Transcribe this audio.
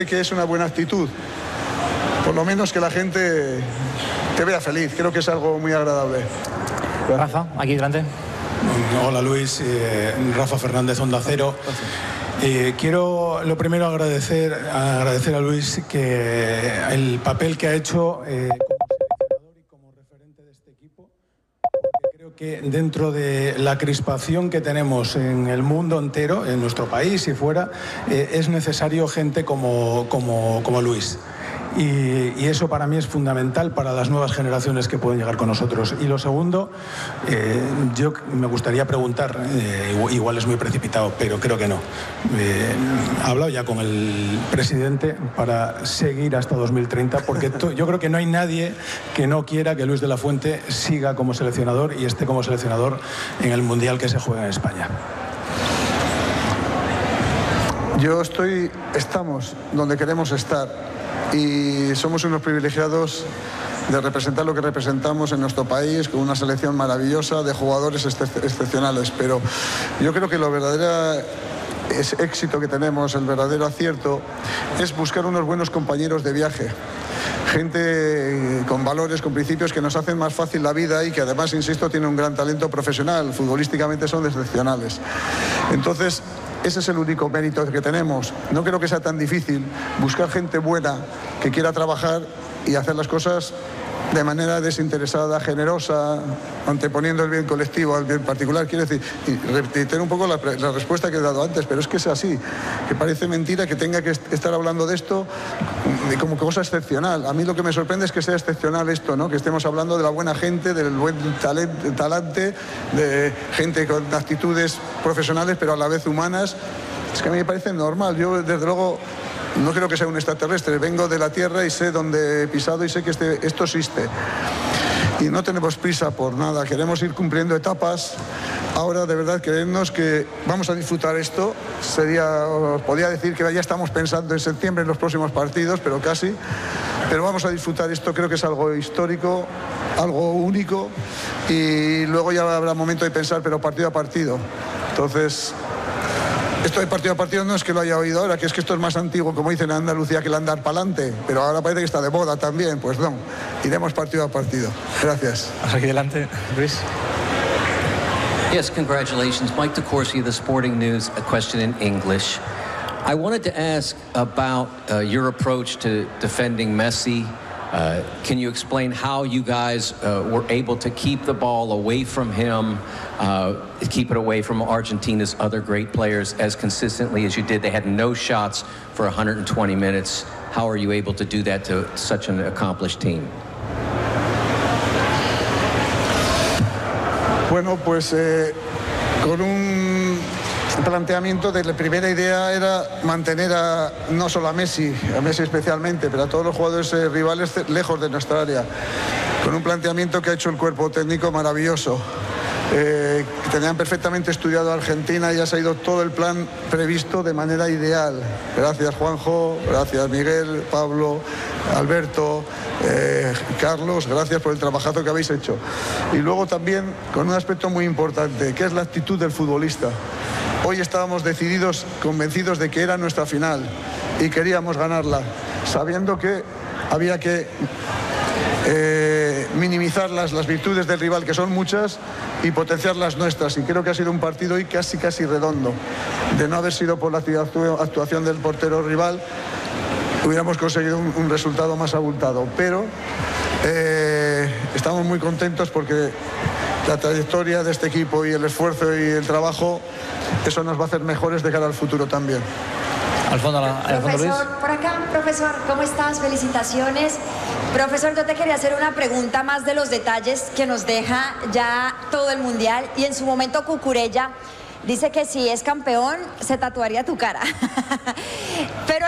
Que es una buena actitud, por lo menos que la gente te vea feliz, creo que es algo muy agradable. Rafa, aquí delante. Hola Luis, Rafa Fernández, Onda Cero. Quiero lo primero agradecer a Luis que el papel que ha hecho como seleccionador y como referente de este equipo. Creo que dentro de la crispación que tenemos en el mundo entero, en nuestro país y fuera, es necesario gente como Luis. Y eso para mí es fundamental para las nuevas generaciones que pueden llegar con nosotros. Y lo segundo, yo me gustaría preguntar, igual es muy precipitado, pero creo que no. He hablado ya con el presidente para seguir hasta 2030, porque yo creo que no hay nadie que no quiera que Luis de la Fuente siga como seleccionador y esté como seleccionador en el Mundial que se juega en España. Estamos donde queremos estar. Y somos unos privilegiados de representar lo que representamos en nuestro país, con una selección maravillosa de jugadores excepcionales. Pero yo creo que lo verdadero éxito que tenemos, el verdadero acierto, es buscar unos buenos compañeros de viaje. Gente con valores, con principios que nos hacen más fácil la vida y que además, insisto, tienen un gran talento profesional. Futbolísticamente son excepcionales. Entonces, ese es el único mérito que tenemos. No creo que sea tan difícil buscar gente buena que quiera trabajar y hacer las cosas de manera desinteresada, generosa, anteponiendo el bien colectivo al bien particular. Quiero decir, y reitero un poco la respuesta que he dado antes, pero es que es así, que parece mentira que tenga que estar hablando de esto como cosa excepcional. A mí lo que me sorprende es que sea excepcional esto, ¿no? Que estemos hablando de la buena gente, del buen talante, de gente con actitudes profesionales pero a la vez humanas. Es que a mí me parece normal. Yo, desde luego, no creo que sea un extraterrestre, vengo de la Tierra y sé dónde he pisado y sé que esto existe. Y no tenemos prisa por nada, queremos ir cumpliendo etapas. Ahora, de verdad, creednos que vamos a disfrutar esto. Os podía decir que ya estamos pensando en septiembre en los próximos partidos, pero casi. Pero vamos a disfrutar esto, creo que es algo histórico, algo único. Y luego ya habrá momento de pensar, pero partido a partido. Entonces, esto de partido a partido no es que lo haya oído ahora, que es que esto es más antiguo, como dicen en Andalucía, que el andar para adelante, pero ahora parece que está de moda también. Pues no, iremos partido a partido. Gracias. Aquí delante, Luis. Yes, congratulations. Mike DeCourcy of the Sporting News, a question in English. I wanted to ask about your approach to defending Messi. Can you explain how you guys were able to keep the ball away from him, keep it away from Argentina's other great players as consistently as you did? They had no shots for 120 minutes. How are you able to do that to such an accomplished team? Bueno, pues con un planteamiento de la primera idea era mantener no solo a Messi especialmente, pero a todos los jugadores rivales lejos de nuestra área, con un planteamiento que ha hecho el cuerpo técnico maravilloso. Tenían perfectamente estudiado a Argentina y ha salido todo el plan previsto de manera ideal. Gracias Juanjo, gracias Miguel, Pablo, Alberto, Carlos, gracias por el trabajazo que habéis hecho. Y luego también con un aspecto muy importante, que es la actitud del futbolista. Hoy estábamos decididos, convencidos de que era nuestra final y queríamos ganarla, sabiendo que había que minimizar las virtudes del rival, que son muchas, y potenciar las nuestras. Y creo que ha sido un partido hoy casi redondo. De no haber sido por la actuación del portero rival, hubiéramos conseguido un resultado más abultado. Pero estamos muy contentos porque la trayectoria de este equipo y el esfuerzo y el trabajo, eso nos va a hacer mejores de cara al futuro también. Al fondo, Luis. Por acá, profesor, ¿cómo estás? Felicitaciones. Profesor, yo te quería hacer una pregunta más de los detalles que nos deja ya todo el Mundial. Y en su momento Cucurella dice que si es campeón se tatuaría tu cara. Pero